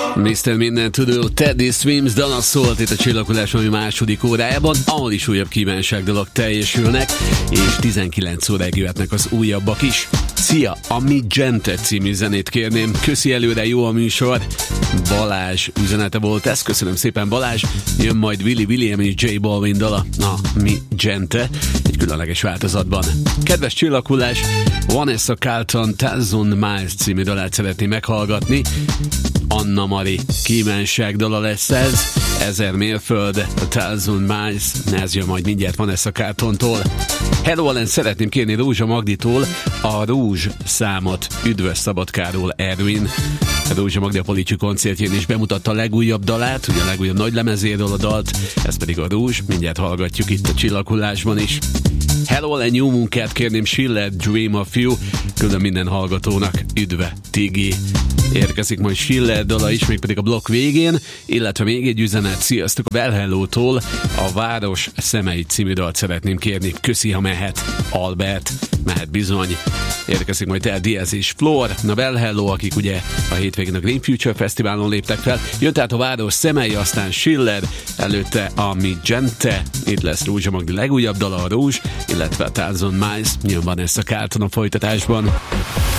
Mr. Minden tudó Teddy Swims dala szólt itt a Csillaghullás ami második órájában, ahol is újabb kívánságdalok teljesülnek, és 19 óráig jöhetnek az újabbak is. Szia! A Mi Gente című zenét kérném. Köszi előre, jó a műsor. Balázs üzenete volt ez. Köszönöm szépen, Balázs. Jön majd Willy William és J Balvin dala. A Mi Gente egy különleges változatban. Kedves Csillaghullás, Vanessa Carlton Thousand Miles című dalát szeretném meghallgatni. Anna Mari kívánság dala lesz ez. 1000 mérföld, a Thousand Miles. Ez jön majd mindjárt Vanessa Carltontól. Hello Allen, szeretném kérni Rózsa Magditól a Rúzs számot. Üdvös Szabadkáról, Ervin. Rózsa Magdi a Policsi koncertjén is bemutatta a legújabb dalát, ugye a legújabb nagy lemezéről a dalt, ez pedig a Rúzs, mindjárt hallgatjuk itt a Csillaghullásban is. Hello Allen, jó munkát kérném, Schiller, Dream of You, külön minden hallgatónak, üdve, Tigi. Érkezik majd Schiller dala is, mégpedig a blokk végén, illetve még egy üzenet, sziasztok, a Belhellótól a Város Szemei című dalt szeretném kérni. Köszi, ha mehet, Albert, mehet bizony. Érkezik majd el Diaz és Flor, a Belhello, akik ugye a hétvégén a Green Future Fesztiválon léptek fel. Jött át a Város Szemei, aztán Schiller, előtte a Mi Gente, itt lesz Rózsa Magdi legújabb dala, a Rúzs, illetve a Thousand Miles, nyilván Vanessa Carlton a folytatásban.